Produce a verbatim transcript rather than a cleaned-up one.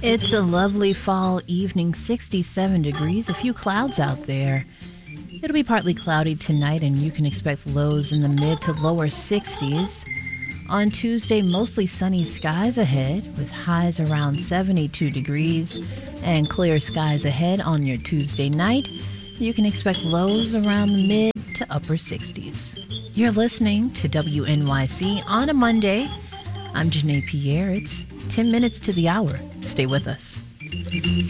It's a lovely fall evening, sixty-seven degrees, a few clouds out there. It'll be partly cloudy tonight, and you can expect lows in the mid to lower sixties. On Tuesday, mostly sunny skies ahead with highs around seventy-two degrees and clear skies ahead on your Tuesday night. You can expect lows around the mid to upper sixties. You're listening to W N Y C on a Monday. I'm Janae Pierre. It's ten minutes to the hour. Stay with us.